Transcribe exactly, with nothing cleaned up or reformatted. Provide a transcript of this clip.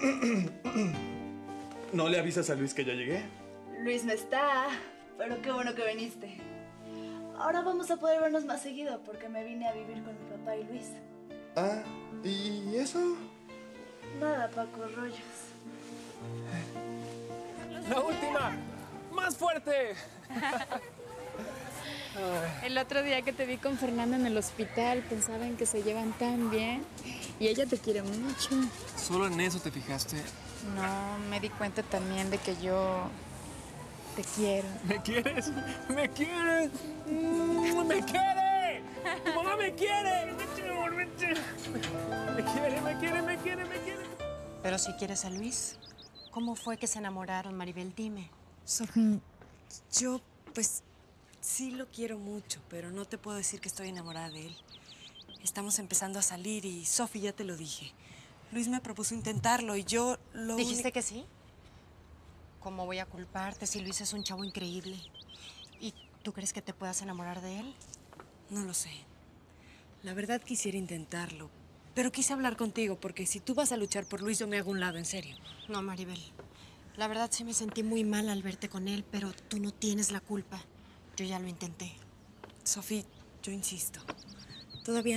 ¿No le avisas a Luis que ya llegué? Luis no está, pero qué bueno que viniste. Ahora vamos a poder vernos más seguido porque me vine a vivir con mi papá y Luis. Ah, ¿y eso? Nada, Paco, rollos. ¡La última! ¡Más fuerte! El otro día que te vi con Fernanda en el hospital, pensaba en que se llevan tan bien. Y ella te quiere mucho. ¿Solo en eso te fijaste? No, me di cuenta también de que yo te quiero. ¿Me quieres? ¿Me quieres? ¡Me quiere! ¡Tu mamá me quiere! ¡Me quiere, me quiere, me quiere, me quiere! Pero si quieres a Luis, ¿cómo fue que se enamoraron, Maribel? Dime. Sofi, yo, pues, sí lo quiero mucho, pero no te puedo decir que estoy enamorada de él. Estamos empezando a salir y, Sofi, ya te lo dije. Luis me propuso intentarlo y yo lo... ¿Dijiste que sí? ¿Cómo voy a culparte si Luis es un chavo increíble? ¿Y tú crees que te puedas enamorar de él? No lo sé. La verdad quisiera intentarlo, pero quise hablar contigo porque si tú vas a luchar por Luis, yo me hago un lado, en serio. No, Maribel. La verdad sí me sentí muy mal al verte con él, pero tú no tienes la culpa. Yo ya lo intenté. Sofi, yo insisto. Todavía